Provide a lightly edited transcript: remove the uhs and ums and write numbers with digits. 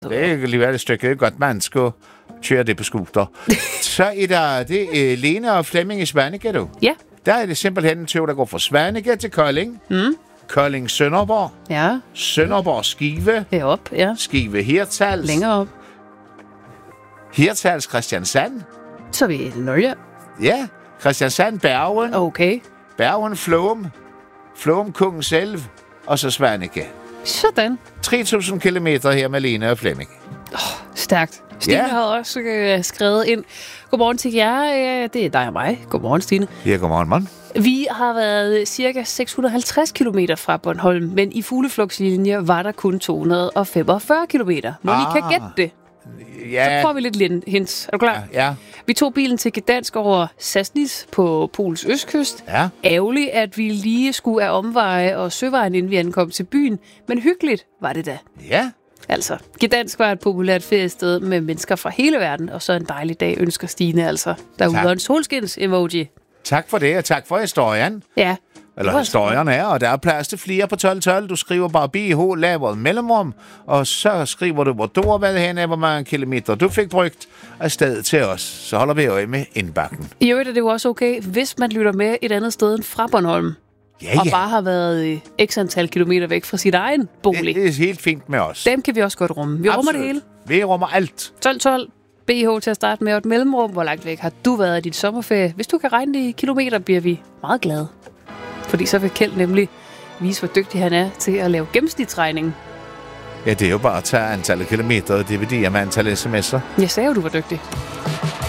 Det er alligevel et stykke godt, man skal køre det på scooter. Så er der det Lene og Flemming i Svaneke, du. Ja. Der er det simpelthen en tog, der går fra Svaneke til Kolding. Kolding Sønderborg. Ja. Sønderborg Skive. Herop, ja. Skive Hirtshals. Længere op. Hirtshals Kristiansand. Så er vi i Norge. Ja. Kristiansand Bergen. Okay. Bergen Flåum. Flåum Kongens Elv. Og så Svaneke. Sådan. 3.000 kilometer her med Lene og Flemming. Stærkt. Stine har også skrevet ind. Godmorgen til jer. Det er dig og mig. Godmorgen, Stine. Ja, godmorgen, mand. Vi har været cirka 650 kilometer fra Bornholm, men i fugleflugtslinje var der kun 245 kilometer. Må I kan gætte det? Ja. Så får vi lidt hints. Er du klar? Ja. Vi tog bilen til Gdansk over Sassnitz på Pols østkyst. Ja. Ærgerligt, at vi lige skulle af omveje og søvejen, inden vi ankom til byen. Men hyggeligt var det da. Ja. Altså, Gdansk var et populært feriested med mennesker fra hele verden, og så en dejlig dag ønsker Stine altså. Derude er en solskins-emoji. Tak for det, og tak for historien. Ja. Eller historien er, og der er plads til flere på 1212. Du skriver bare BH, laver et mellemrum, og så skriver du, hvor du har været henne, hvor mange kilometer du fik brugt af stedet til os. Så holder vi øje med indbakken. I øvrigt er det jo også okay, hvis man lytter med et andet sted end fra Bornholm. Ja. Og bare har været x antal kilometer væk fra sit egen bolig. Det er helt fint med os. Dem kan vi også godt rumme. Vi rummer det hele. Vi rummer alt. 1212. BH til at starte med, og et mellemrum. Hvor langt væk har du været i dit sommerferie? Hvis du kan regne det i kilometer, bliver vi meget glade. Fordi så vil Kjeld nemlig vise, hvor dygtig han er til at lave gennemsnitsregning. Ja, det er jo bare at tage antallet kilometer og dividere med antallet sms'er. Jeg sagde jo, du var dygtig.